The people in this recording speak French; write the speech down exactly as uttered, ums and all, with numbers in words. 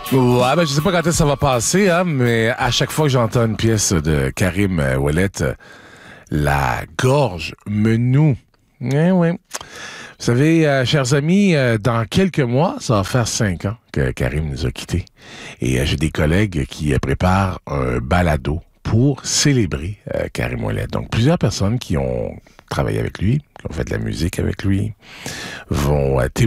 Ouais, ben je sais pas quand est-ce que ça va passer, hein, mais à chaque fois que j'entends une pièce de Karim euh, Ouellet, euh, la gorge me noue. Eh oui. Vous savez, euh, chers amis, euh, dans quelques mois, ça va faire cinq ans que Karim nous a quittés. Et euh, j'ai des collègues qui euh, préparent un balado pour célébrer euh, Karim Ouellet. Donc, plusieurs personnes qui ont travaillé avec lui, qui ont fait de la musique avec lui, vont euh,